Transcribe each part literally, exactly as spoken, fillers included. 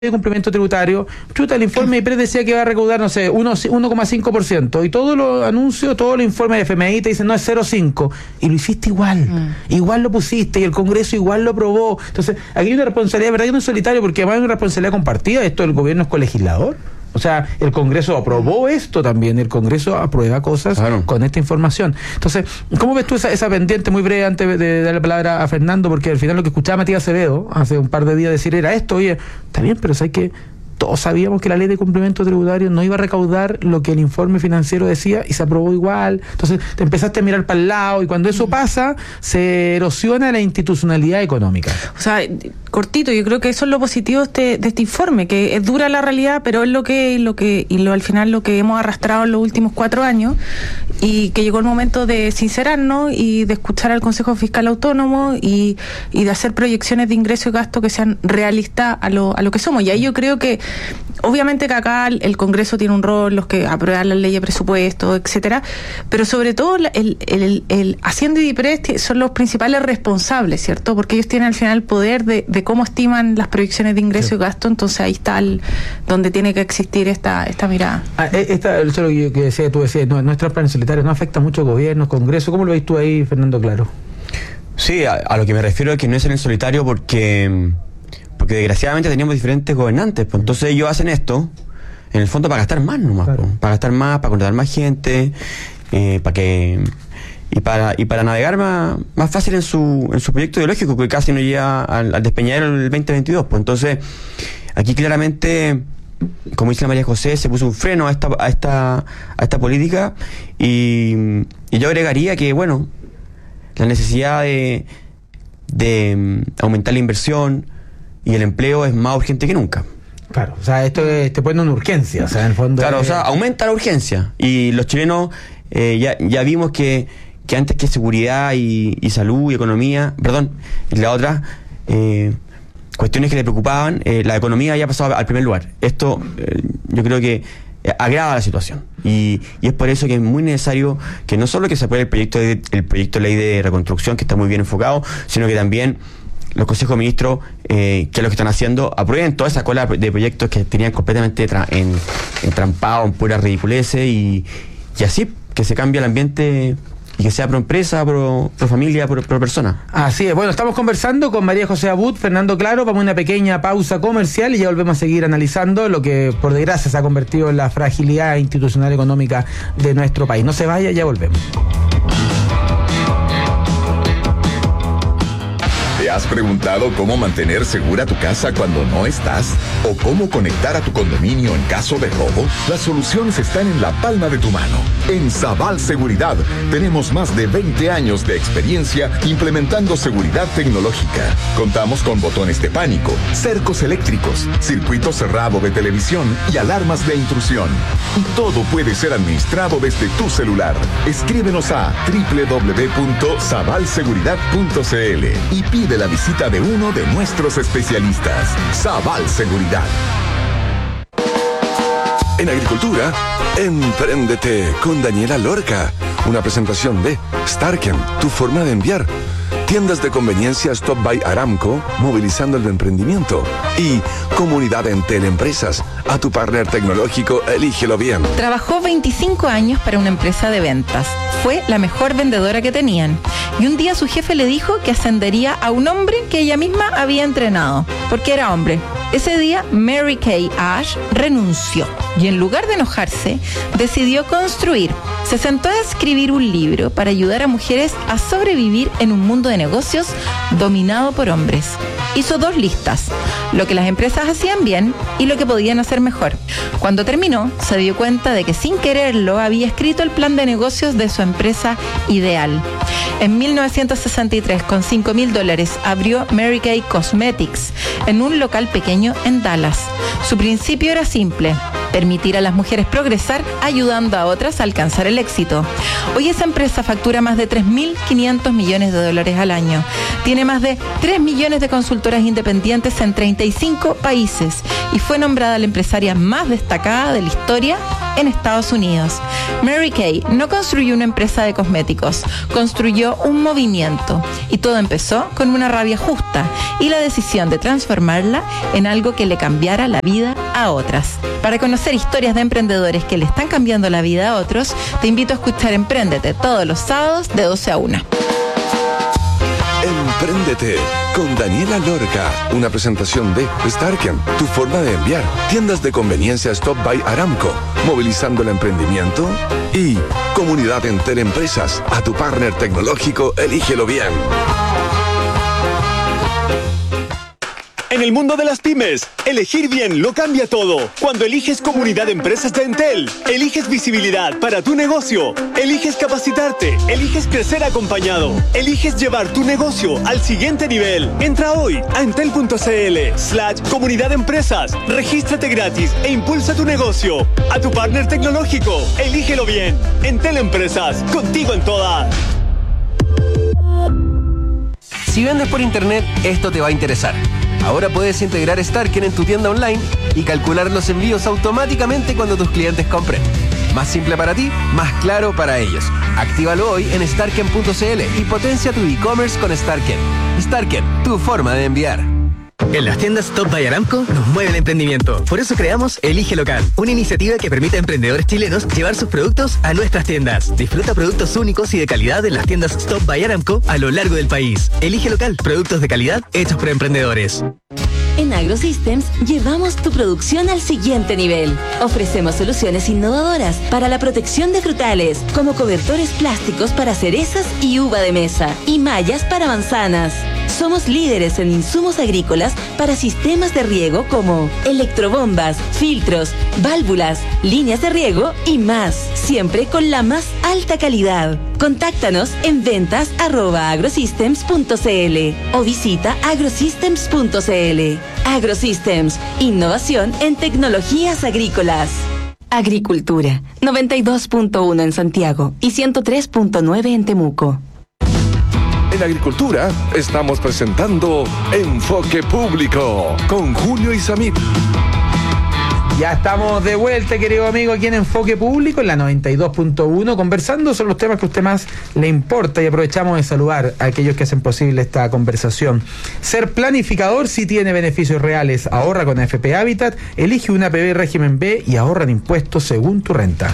de cumplimiento tributario, chuta, el informe I P R E decía que iba a recaudar, no sé, uno coma cinco por ciento, y todos los anuncios, todos los informes de F M I te dicen, no, es cero coma cinco, y lo hiciste igual, mm. igual lo pusiste, y el Congreso igual lo aprobó. Entonces, aquí hay una responsabilidad, verdad que no es solitario, porque además hay una responsabilidad compartida, esto el gobierno es colegislador. O sea, el Congreso aprobó esto también, el Congreso aprueba cosas claro. con esta información. Entonces, ¿cómo ves tú esa, esa pendiente, muy breve antes de, de dar la palabra a Fernando? Porque al final lo que escuchaba Matías Acevedo hace un par de días decir era esto, oye, está bien, pero ¿sabes qué? Todos sabíamos que la ley de cumplimiento tributario no iba a recaudar lo que el informe financiero decía y se aprobó igual. Entonces te empezaste a mirar para el lado y cuando eso pasa se erosiona la institucionalidad económica. O sea, cortito, yo creo que eso es lo positivo de este, de este informe, que es dura la realidad, pero es lo que, lo que y lo al final lo que hemos arrastrado en los últimos cuatro años, y que llegó el momento de sincerarnos y de escuchar al Consejo Fiscal Autónomo y, y de hacer proyecciones de ingreso y gasto que sean realistas a lo, a lo que somos. Y ahí yo creo que obviamente que acá el, el Congreso tiene un rol, los que aprueban la ley de presupuesto, etcétera, pero sobre todo el, el, el, el Hacienda y I P R E son los principales responsables, ¿cierto? Porque ellos tienen al final el poder de, de cómo estiman las proyecciones de ingreso sí. y gasto, entonces ahí está el, donde tiene que existir esta esta mirada. Ah, esta, eso lo que decía, tú decías, no, no es transparencia solitaria, no afecta mucho al gobierno, Congreso, ¿cómo lo ves tú ahí, Fernando Claro? Sí, a, a lo que me refiero es que no es en el solitario porque... porque desgraciadamente teníamos diferentes gobernantes, pues entonces ellos hacen esto en el fondo para gastar más nomás, claro. pues, para gastar más, para contratar más gente, eh, para que y para y para navegar más, más fácil en su en su proyecto ideológico, que casi no llega al, al despeñadero del veinte veintidós, pues entonces aquí claramente, como dice la María José, se puso un freno a esta a esta a esta política y, y yo agregaría que bueno, la necesidad de de aumentar la inversión y el empleo es más urgente que nunca. Claro, o sea, esto es, te pone una urgencia, o sea, en el fondo... Claro, es... o sea, aumenta la urgencia, y los chilenos eh, ya, ya vimos que, que antes que seguridad y, y salud y economía, perdón, y la otra, eh, cuestiones que le preocupaban, eh, la economía ya pasado al primer lugar. Esto, eh, yo creo que agrava la situación, y, y es por eso que es muy necesario que no solo que se apruebe el proyecto de, el proyecto de ley de reconstrucción, que está muy bien enfocado, sino que también los consejos de ministros, eh, que es lo que están haciendo, aprueben toda esa cola de proyectos que tenían completamente tra- en, entrampados en pura ridiculeces, y, y así que se cambie el ambiente y que sea pro empresa, pro, pro familia, pro, pro persona. Así es. Bueno, estamos conversando con María José Abud, Fernando Claro, vamos a una pequeña pausa comercial y ya volvemos a seguir analizando lo que por desgracia se ha convertido en la fragilidad institucional económica de nuestro país. No se vaya, ya volvemos. ¿Te has preguntado cómo mantener segura tu casa cuando no estás? ¿O cómo conectar a tu condominio en caso de robo? Las soluciones están en la palma de tu mano. En Sabal Seguridad tenemos más de veinte años de experiencia implementando seguridad tecnológica. Contamos con botones de pánico, cercos eléctricos, circuito cerrado de televisión y alarmas de intrusión. Y todo puede ser administrado desde tu celular. Escríbenos a doble u doble u doble u punto sabal seguridad punto c l y pide la visita de uno de nuestros especialistas. Sabal Seguridad. En agricultura, empréndete con Daniela Lorca. Una presentación de Starken, tu forma de enviar. Tiendas de conveniencia Stop by Aramco, movilizando el emprendimiento. Y Comunidad Entel Empresas. A tu partner tecnológico, elígelo bien. Trabajó veinticinco años para una empresa de ventas. Fue la mejor vendedora que tenían. Y un día su jefe le dijo que ascendería a un hombre que ella misma había entrenado, porque era hombre. Ese día, Mary Kay Ash renunció y en lugar de enojarse, decidió construir. Se sentó a escribir un libro para ayudar a mujeres a sobrevivir en un mundo de negocios dominado por hombres. Hizo dos listas, lo que las empresas hacían bien y lo que podían hacer mejor. Cuando terminó, se dio cuenta de que sin quererlo había escrito el plan de negocios de su empresa ideal. En mil novecientos sesenta y tres, con cinco mil dólares, abrió Mary Kay Cosmetics en un local pequeño en Dallas. Su principio era simple: permitir a las mujeres progresar ayudando a otras a alcanzar el éxito. Hoy esa empresa factura más de tres mil quinientos millones de dólares al año. Tiene más de tres millones de consultoras independientes en treinta y cinco países y fue nombrada la empresaria más destacada de la historia en Estados Unidos. Mary Kay no construyó una empresa de cosméticos, construyó un movimiento, y todo empezó con una rabia justa y la decisión de transformarla en algo que le cambiara la vida a otras. Para conocer historias de emprendedores que le están cambiando la vida a otros, te invito a escuchar Empréndete todos los sábados de doce a una. Empréndete con Daniela Lorca, una presentación de Starken, tu forma de enviar, tiendas de conveniencia Stop by Aramco, movilizando el emprendimiento, y Comunidad Entel Empresas, a tu partner tecnológico, elígelo bien. En el mundo de las pymes, elegir bien lo cambia todo. Cuando eliges Comunidad de Empresas de Entel, eliges visibilidad para tu negocio, eliges capacitarte, eliges crecer acompañado, eliges llevar tu negocio al siguiente nivel. Entra hoy a entel.cl slash Comunidad de Empresas, regístrate gratis e impulsa tu negocio. A tu partner tecnológico, elígelo bien. Entel Empresas, contigo en todas. Si vendes por internet, esto te va a interesar. Ahora puedes integrar Starken en tu tienda online y calcular los envíos automáticamente cuando tus clientes compren. Más simple para ti, más claro para ellos. Actívalo hoy en starken punto cl y potencia tu e-commerce con Starken. Starken, tu forma de enviar. En las tiendas Stop by Aramco nos mueve el emprendimiento. Por eso creamos Elige Local, una iniciativa que permite a emprendedores chilenos llevar sus productos a nuestras tiendas. Disfruta productos únicos y de calidad en las tiendas Stop by Aramco a lo largo del país. Elige Local, productos de calidad hechos por emprendedores. En AgroSystems llevamos tu producción al siguiente nivel. Ofrecemos soluciones innovadoras para la protección de frutales, como cobertores plásticos para cerezas y uva de mesa, y mallas para manzanas. Somos líderes en insumos agrícolas para sistemas de riego como electrobombas, filtros, válvulas, líneas de riego y más, siempre con la más alta calidad. Contáctanos en ventas arroba agrosystems punto cl o visita agrosystems punto cl. AgroSystems, innovación en tecnologías agrícolas. Agricultura, noventa y dos punto uno en Santiago y ciento tres punto nueve en Temuco. En Agricultura estamos presentando Enfoque Público con Julio Isamit. Ya estamos de vuelta, querido amigo, aquí en Enfoque Público, en la noventa y dos punto uno, conversando sobre los temas que a usted más le importa, y aprovechamos de saludar a aquellos que hacen posible esta conversación. Ser planificador sí tiene beneficios reales. Ahorra con A F P Habitat, elige una A P B régimen B y ahorra en impuestos según tu renta.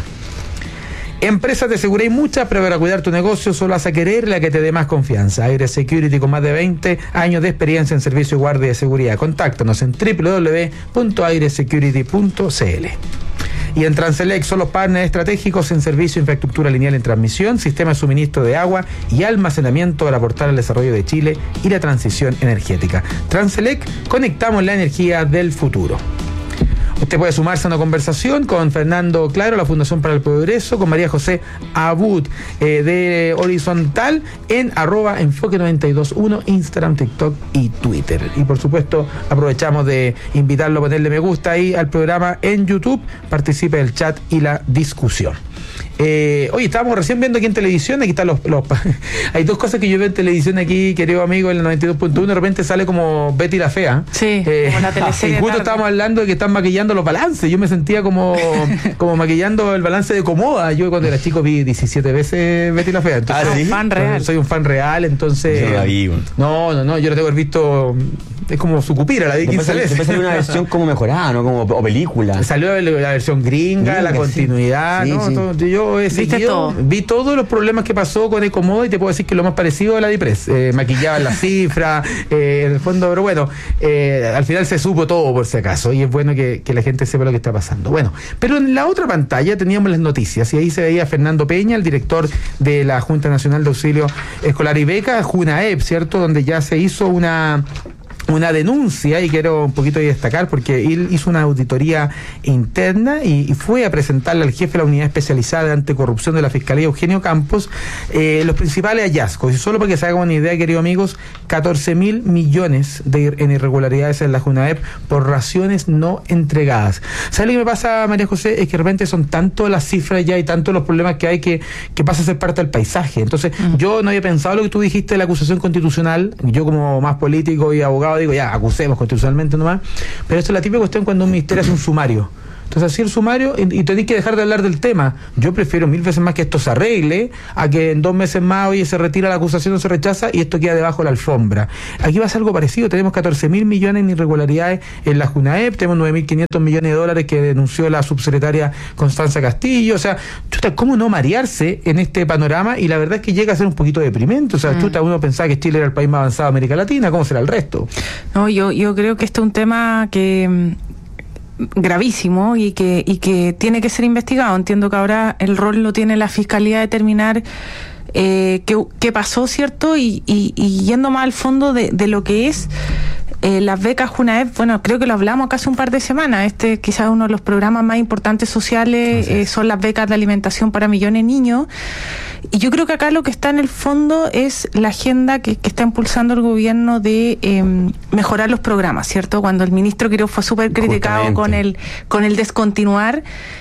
Empresas de seguridad hay muchas, pero para cuidar tu negocio solo vas a querer la que te dé más confianza. Aire Security, con más de veinte años de experiencia en servicio y guardia de seguridad. Contáctanos en doble u doble u doble u punto aire security punto cl. Y en Transelec son los partners estratégicos en servicio de infraestructura lineal en transmisión, sistema de suministro de agua y almacenamiento para aportar al desarrollo de Chile y la transición energética. Transelec, conectamos la energía del futuro. Usted puede sumarse a una conversación con Fernando Claro, la Fundación para el Progreso, con María José Abud eh, de Horizontal en arroba enfoque noventa y dos punto uno, Instagram, TikTok y Twitter. Y por supuesto aprovechamos de invitarlo a ponerle me gusta ahí al programa en YouTube, participe del chat y la discusión. Eh, oye, estábamos recién viendo aquí en televisión, aquí están los, los hay dos cosas que yo veo en televisión aquí, querido amigo, en el noventa y dos punto uno, de repente sale como Betty la Fea. Sí, eh, como la teleserie. Y justo estábamos hablando de que están maquillando los balances, yo me sentía como, como maquillando el balance de Comoda. Yo cuando era chico vi diecisiete veces Betty la Fea. Entonces, ah, ¿sí? Un fan real. Soy un fan real, entonces... Yo la vi, bueno. No, no, no, yo la tengo que haber visto... Es como Sucupira, la vi quince veces. Después salió una versión como mejorada, ¿no? Como o película. Salió la versión gringa, Gringa, la continuidad, sí. ¿no? Sí, sí. Todo, yo he seguido, todo? vi todos los problemas que pasó con Ecomoda y te puedo decir que lo más parecido a la Dipres. Eh, maquillaban las cifras, eh, en el fondo, pero bueno, eh, al final se supo todo por si acaso, y es bueno que, que la gente sepa lo que está pasando. Bueno, pero en la otra pantalla teníamos las noticias, y ahí se veía a Fernando Peña, el director de la Junta Nacional de Auxilio Escolar y Beca, JUNAEB, ¿cierto? Donde ya se hizo una... una denuncia, y quiero un poquito destacar porque él hizo una auditoría interna y, y fue a presentarle al jefe de la unidad especializada de anticorrupción de la Fiscalía, Eugenio Campos, eh, los principales hallazgos. Y solo para que se hagan una idea, queridos amigos, catorce mil millones de, en irregularidades en la JUNAEP por raciones no entregadas. ¿Sabes lo que me pasa, María José? Es que de repente son tanto las cifras ya y tanto los problemas que hay que, que pasa a ser parte del paisaje. Entonces, mm. yo no había pensado lo que tú dijiste de la acusación constitucional. Yo, como más político y abogado lado digo, ya, acusemos constitucionalmente nomás, pero esto es la típica cuestión cuando un ministerio hace un sumario. Entonces, así el sumario, y, y tenéis que dejar de hablar del tema. Yo prefiero mil veces más que esto se arregle, a que en dos meses más, oye, se retira la acusación o se rechaza, y esto queda debajo de la alfombra. Aquí va a ser algo parecido. Tenemos catorce mil millones en irregularidades en la JUNAEP, tenemos nueve mil quinientos millones de dólares que denunció la subsecretaria Constanza Castillo. O sea, chuta, ¿cómo no marearse en este panorama? Y la verdad es que llega a ser un poquito deprimente. O sea, mm. chuta, uno pensaba que Chile era el país más avanzado de América Latina. ¿Cómo será el resto? No, yo, yo creo que este es un tema que... gravísimo y que y que tiene que ser investigado. Entiendo que ahora el rol lo tiene la Fiscalía de determinar eh, qué, qué pasó, ¿cierto? Y, y, y yendo más al fondo de, de lo que es eh, las becas JUNAEP, bueno, creo que lo hablamos acá hace un par de semanas. Este quizás uno de los programas más importantes sociales eh, son las becas de alimentación para millones de niños. Y yo creo que acá lo que está en el fondo es la agenda que, que está impulsando el gobierno de eh, mejorar los programas, ¿cierto? Cuando el ministro Quiroz fue súper criticado con el con el descontinuar.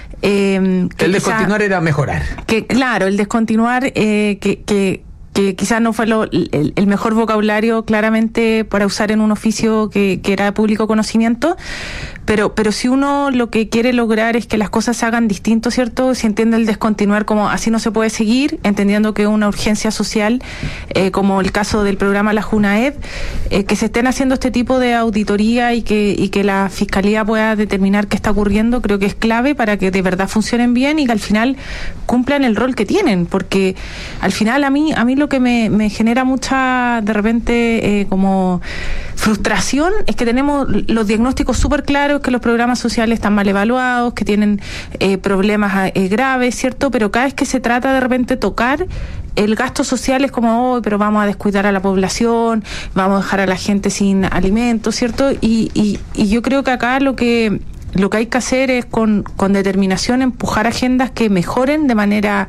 Eh, el descontinuar era mejorar. Que claro, el descontinuar eh, que, que que quizás no fue lo, el, el mejor vocabulario claramente para usar en un oficio que, que era de público conocimiento, pero pero si uno lo que quiere lograr es que las cosas se hagan distinto, ¿cierto? Si entiende el descontinuar como así no se puede seguir, entendiendo que es una urgencia social, eh, como el caso del programa La JUNAEP, eh, que se estén haciendo este tipo de auditoría y que y que la Fiscalía pueda determinar qué está ocurriendo, creo que es clave para que de verdad funcionen bien y que al final cumplan el rol que tienen, porque al final a mí a mí lo que me, me genera mucha, de repente, eh, como frustración, es que tenemos los diagnósticos súper claros, que los programas sociales están mal evaluados, que tienen eh, problemas eh, graves, ¿cierto? Pero cada vez que se trata de repente tocar el gasto social es como, oh, pero vamos a descuidar a la población, vamos a dejar a la gente sin alimentos, ¿cierto? Y, y, y yo creo que acá lo que lo que hay que hacer es con, con determinación empujar agendas que mejoren de manera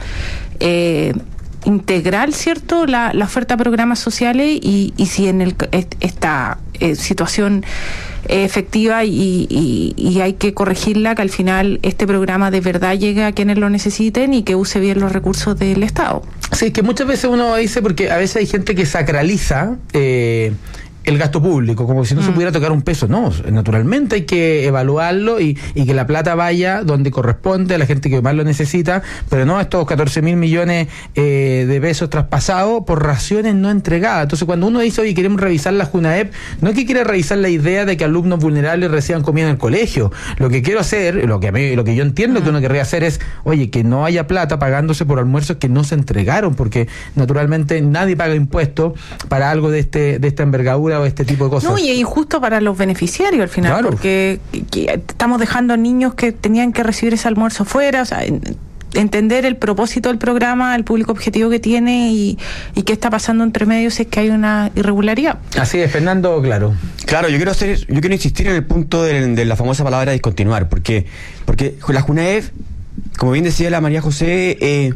eh, integral, ¿cierto?, la, la oferta de programas sociales y, y si en el, esta eh, situación es efectiva y, y, y hay que corregirla, que al final este programa de verdad llegue a quienes lo necesiten y que use bien los recursos del Estado. Sí, que muchas veces uno dice, porque a veces hay gente que sacraliza eh, el gasto público, como si no mm. se pudiera tocar un peso. No, naturalmente hay que evaluarlo y, y que la plata vaya donde corresponde a la gente que más lo necesita, pero no estos catorce mil millones eh, de pesos traspasados por raciones no entregadas. Entonces, cuando uno dice, oye, queremos revisar la JUNAEP, no es que quiera revisar la idea de que alumnos vulnerables reciban comida en el colegio. Lo que quiero hacer, lo que a mí, lo que yo entiendo mm. que uno querría hacer es, oye, que no haya plata pagándose por almuerzos que no se entregaron, porque naturalmente nadie paga impuestos para algo de este de esta envergadura o este tipo de cosas. No, y es injusto para los beneficiarios al final, claro, porque que estamos dejando a niños que tenían que recibir ese almuerzo fuera, o sea, entender el propósito del programa, el público objetivo que tiene y, y qué está pasando entre medios si es que hay una irregularidad. Así es, Fernando, claro. Claro, yo quiero hacer, yo quiero insistir en el punto de, de la famosa palabra discontinuar, porque, porque la JUNAEP, como bien decía la María José, eh,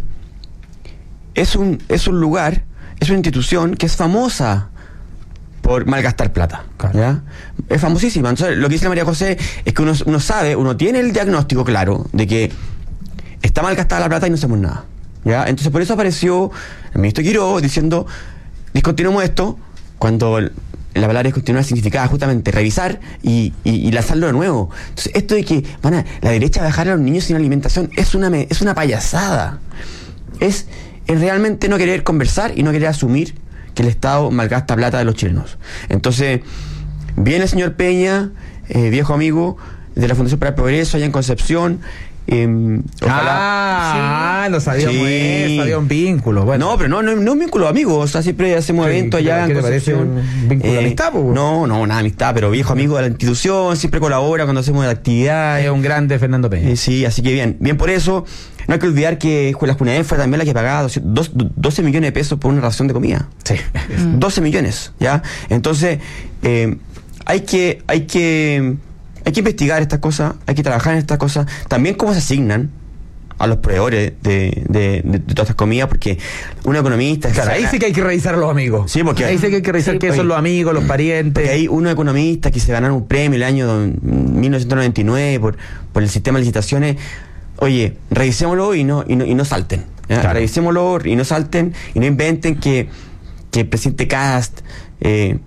es un, es un lugar, es una institución que es famosa por malgastar plata, claro. ¿Ya? Es famosísima. Entonces, lo que dice la María José es que uno, uno sabe, uno tiene el diagnóstico claro de que está malgastada la plata y no hacemos nada, ¿ya? Entonces, por eso apareció el ministro Quiroz diciendo, discontinuemos esto, cuando el, la palabra discontinuar significaba justamente revisar y, y, y lanzarlo de nuevo. Entonces, esto de que van a la derecha a dejar a los niños sin alimentación es una, es una payasada. Es, es realmente no querer conversar y no querer asumir que el Estado malgasta plata de los chilenos. Entonces, viene el señor Peña, eh, viejo amigo de la Fundación para el Progreso, allá en Concepción. Eh, ojalá. Ah, sí. No sabíamos sí. eso, había un vínculo. Bueno. No, pero no, no, no un vínculo, amigo. O sea, siempre hacemos sí, eventos allá en Concepción. ¿Un vínculo eh, de amistad? Pues? No, no, nada de amistad, pero viejo amigo de la institución, siempre colabora cuando hacemos actividades. Es un grande Fernando Peña. Eh, sí, así que bien. Bien por eso. No hay que olvidar que la JUNAEP fue también la que pagaba doce millones de pesos por una ración de comida. Sí. doce millones, ¿ya? Entonces, eh, hay que, hay que, hay que investigar estas cosas, hay que trabajar en estas cosas. También cómo se asignan a los proveedores de, de, de, de todas estas comidas, porque un economista... Claro, ahí sí que hay que revisar a los amigos. Sí, porque... Ahí sí que hay que revisar sí, quiénes son los amigos, los parientes. Porque hay unos economistas que se ganaron un premio el año mil novecientos noventa y nueve por, por el sistema de licitaciones. Oye, revisémoslo y no, y no, y no salten. Claro. Revisémoslo y no salten y no inventen que, que el presidente Cast, eh,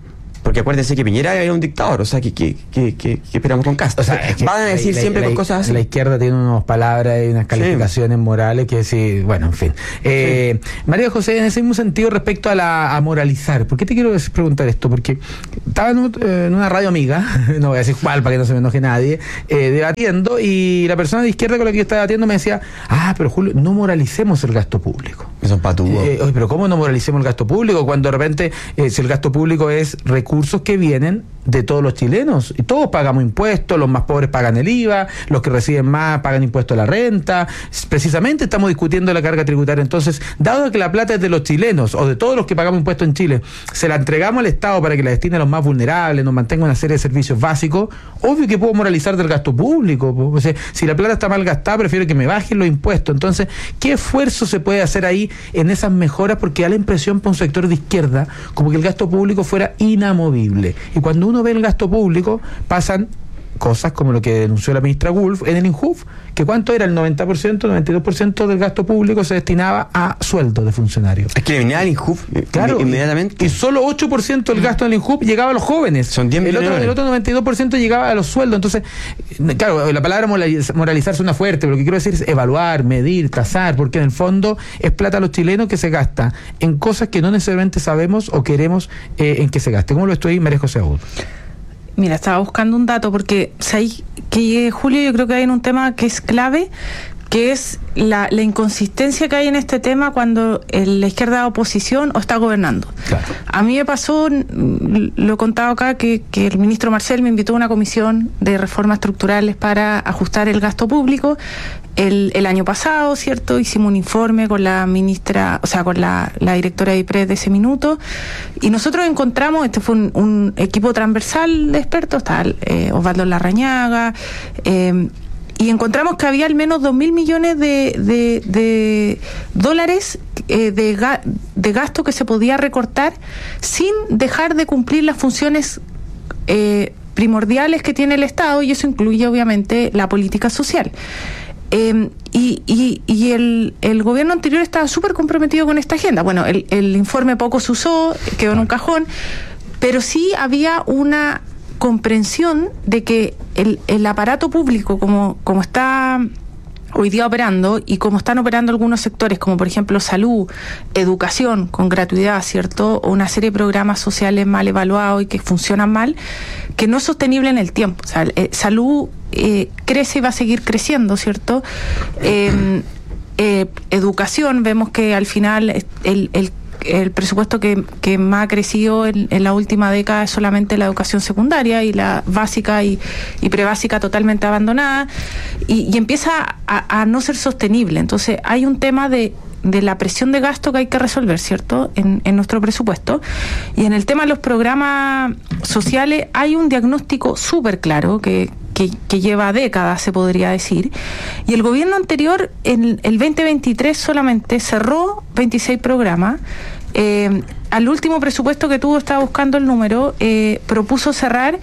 porque acuérdense que Piñera era un dictador, o sea, que, que, que, que, que esperamos con Cast. O sea, es que van a decir la, siempre la, con cosas así. La izquierda tiene unas palabras y unas calificaciones sí. morales que sí, bueno, en fin. Eh, sí. María José, en ese mismo sentido, respecto a la a moralizar, ¿por qué te quiero preguntar esto? Porque estaba en, un, en una radio amiga, no voy a decir cuál para que no se me enoje nadie, eh, debatiendo, y la persona de izquierda con la que yo estaba debatiendo me decía, ah, pero Julio, no moralicemos el gasto público. Son patúos. Eh, oye, pero ¿cómo no moralicemos el gasto público cuando de repente, eh, si el gasto público es recursos que vienen de todos los chilenos, y todos pagamos impuestos, los más pobres pagan el I V A, los que reciben más pagan impuestos a la renta, precisamente estamos discutiendo la carga tributaria. Entonces, dado que la plata es de los chilenos, o de todos los que pagamos impuestos en Chile, se la entregamos al Estado para que la destine a los más vulnerables, nos mantenga una serie de servicios básicos, obvio que puedo moralizar del gasto público. O sea, si la plata está mal gastada, prefiero que me bajen los impuestos. Entonces, ¿qué esfuerzo se puede hacer ahí en esas mejoras? Porque da la impresión para un sector de izquierda como que el gasto público fuera inamovible. Y cuando uno ve el gasto público, pasan cosas como lo que denunció la ministra Wolf en el INJUF, que cuánto era el noventa por ciento, noventa y dos por ciento del gasto público se destinaba a sueldos de funcionarios. Es que venía el INJUF, claro, inmediatamente. Y, y solo ocho por ciento del gasto del INJUF llegaba a los jóvenes. Son diez el otro, millones. el otro noventa y dos por ciento llegaba a los sueldos. Entonces, claro, la palabra moralizar suena fuerte, pero lo que quiero decir es evaluar, medir, tasar, porque en el fondo es plata a los chilenos que se gasta en cosas que no necesariamente sabemos o queremos eh, en que se gaste. ¿Cómo lo estoy, María José Agudo? Mira, estaba buscando un dato porque ¿sabes que Julio? Yo creo que hay en un tema que es clave, que es la, la inconsistencia que hay en este tema cuando el, la izquierda da oposición o está gobernando. Claro. A mí me pasó, lo he contado acá, que, que el ministro Marcel me invitó a una comisión de reformas estructurales para ajustar el gasto público. El, el año pasado, ¿cierto? Hicimos un informe con la ministra, o sea, con la, la directora de I P R E de ese minuto, y nosotros encontramos, este fue un, un equipo transversal de expertos, está eh, Osvaldo Larrañaga, eh, y encontramos que había al menos dos mil millones de, de, de dólares eh, de, ga, de gasto que se podía recortar sin dejar de cumplir las funciones eh, primordiales que tiene el Estado, y eso incluye obviamente la política social. Eh, y y, y el, el gobierno anterior estaba súper comprometido con esta agenda. Bueno, el, el informe poco se usó, quedó en un cajón, pero sí había una comprensión de que el, el aparato público, como, como está hoy día operando y como están operando algunos sectores, como por ejemplo salud, educación con gratuidad, ¿cierto? O una serie de programas sociales mal evaluados y que funcionan mal, que no es sostenible en el tiempo. O sea, eh, salud eh, crece y va a seguir creciendo, ¿cierto? Eh, eh, educación, vemos que al final el, el el presupuesto que, que más ha crecido en, en la última década es solamente la educación secundaria, y la básica y, y prebásica totalmente abandonada, y, y empieza a, a no ser sostenible. Entonces hay un tema de, de la presión de gasto que hay que resolver, ¿cierto?, en, en nuestro presupuesto. Y en el tema de los programas sociales hay un diagnóstico súper claro que Que, que lleva décadas, se podría decir, y el gobierno anterior en el veinte veintitrés solamente cerró veintiséis programas. Eh, al último presupuesto que tuvo, estaba buscando el número, eh, propuso cerrar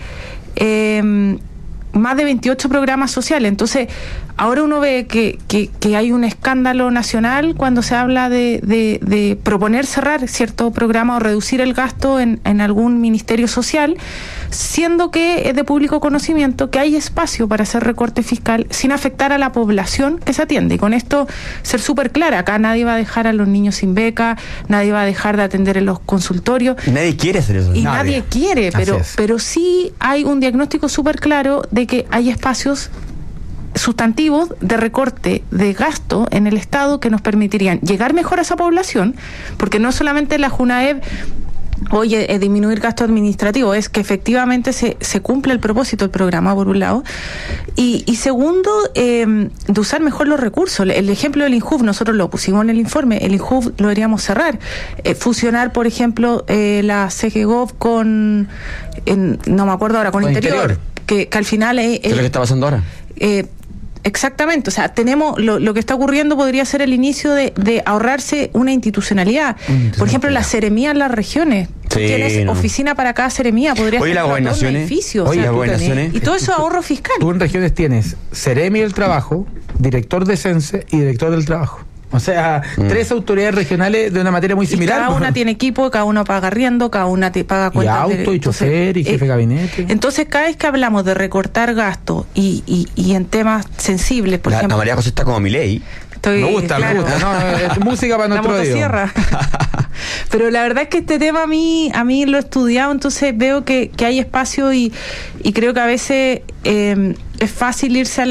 eh, más de veintiocho programas sociales. Entonces, ahora uno ve que, que, que hay un escándalo nacional cuando se habla de, de, de proponer cerrar cierto programa o reducir el gasto en, en algún ministerio social, siendo que es de público conocimiento que hay espacio para hacer recorte fiscal sin afectar a la población que se atiende. Y con esto ser súper clara, acá nadie va a dejar a los niños sin beca, nadie va a dejar de atender en los consultorios. Nadie quiere hacer eso. Y nadie, nadie quiere, pero, pero sí hay un diagnóstico súper claro de que hay espacios sustantivos de recorte de gasto en el Estado que nos permitirían llegar mejor a esa población, porque no solamente la JUNAEV, oye, es disminuir gasto administrativo, es que efectivamente se, se cumple el propósito del programa, por un lado, y, y segundo, eh, de usar mejor los recursos. El ejemplo del INJUF, nosotros lo pusimos en el informe, el INJUF lo deberíamos cerrar, eh, fusionar, por ejemplo, eh, la C G Gov con, en, no me acuerdo ahora, con, con Interior, interior. Que, que al final es... ¿Qué es lo que está pasando ahora? Eh, Exactamente, o sea, tenemos lo, lo que está ocurriendo podría ser el inicio de, de ahorrarse una institucionalidad. Mm, por ejemplo, la seremía en las regiones. Sí, tienes no. oficina para cada seremía, podría ser un edificio. Oye, o sea, las gobernaciones. Y todo eso ahorro fiscal. Tú en regiones tienes Seremi del Trabajo, director de Sense y director del Trabajo. O sea, Mm. tres autoridades regionales de una materia muy Y similar. cada pues. una tiene equipo, cada uno paga arriendo, cada una te paga Y cuentas auto, de- y chofer, y jefe de gabinete. Entonces, cada vez que hablamos de recortar gastos y, y, y en temas sensibles, por La, la ejemplo, María José está como mi ley. estoy, me gusta, claro, me gusta. No, es música para la nuestro oído. motosierra. Pero la verdad es que este tema a mí, a mí lo he estudiado, entonces veo que, que hay espacio y, y creo que a veces eh, es fácil irse a